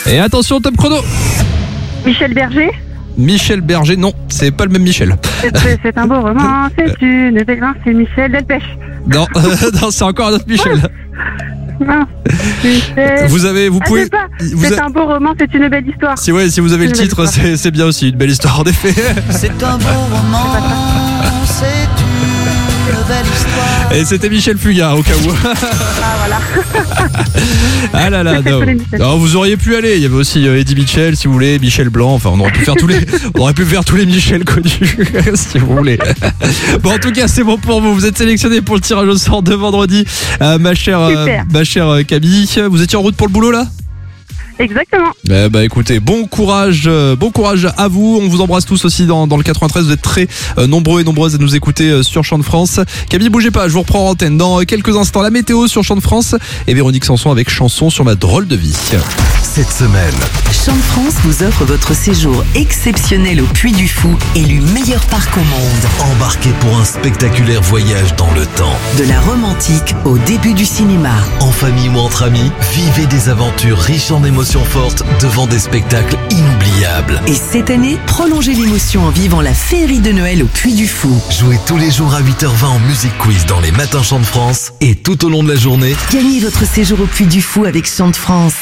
Et attention, top chrono. Michel Berger. Michel Berger, non, c'est pas le même Michel. C'est un beau roman, c'est une belle grâce, c'est Michel Delpech. Non, non, c'est encore un autre Michel. Non, Michel... Vous pouvez... C'est un beau roman, c'est une belle histoire. Si vous avez le titre, c'est bien aussi, une belle histoire en effet. C'est un beau roman, c'est une belle histoire. Et c'était Michel Fugain au cas où. Ah voilà. Ah là là, non. Non, vous auriez pu aller. Il y avait aussi Eddie Mitchell, si vous voulez, Michel Blanc. Enfin, on aurait pu faire tous les Michel connus, si vous voulez. Bon, en tout cas, c'est bon pour vous. Vous êtes sélectionné pour le tirage au sort de vendredi, ma chère Camille. Vous étiez en route pour le boulot là? Exactement. Écoutez, bon courage à vous. On vous embrasse tous aussi dans le 93. Vous êtes très nombreux et nombreuses à nous écouter sur Chant de France. Camille, bougez pas, je vous reprends en antenne dans quelques instants. La météo sur Chant de France et Véronique Sanson avec Chanson sur ma drôle de vie. Cette semaine, Chant de France vous offre votre séjour exceptionnel au Puy du Fou, élu meilleur parc au monde. embarquez pour un spectaculaire voyage dans le temps. De la romantique au début du cinéma. En famille ou entre amis, vivez des aventures riches en émotions fortes devant des spectacles inoubliables. Et cette année, prolongez l'émotion en vivant la féerie de Noël au Puy du Fou. Jouez tous les jours à 8h20 en Musique Quiz dans les Matins Chant de France et tout au long de la journée, Gagnez votre séjour au Puy du Fou avec Chant de France.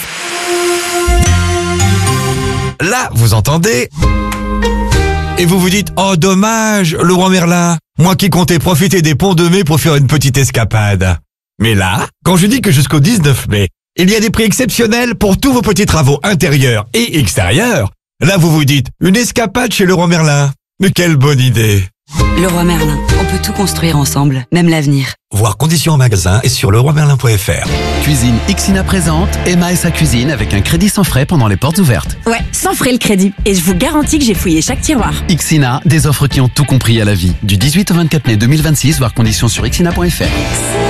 Là, vous entendez? Et vous vous dites, oh dommage, le roi Merlin, moi qui comptais profiter des ponts de mai pour faire une petite escapade. Mais là, quand je dis que jusqu'au 19 mai, il y a des prix exceptionnels pour tous vos petits travaux intérieurs et extérieurs, là vous vous dites, une escapade chez le roi Merlin. Mais quelle bonne idée! Leroy Merlin, on peut tout construire ensemble, même l'avenir. Voir conditions en magasin et sur leroymerlin.fr. Cuisine Ixina présente Emma et sa cuisine avec un crédit sans frais pendant les portes ouvertes. Ouais, sans frais le crédit. Et je vous garantis que j'ai fouillé chaque tiroir. Ixina, des offres qui ont tout compris à la vie. Du 18 au 24 mai 2026, voir conditions sur ixina.fr.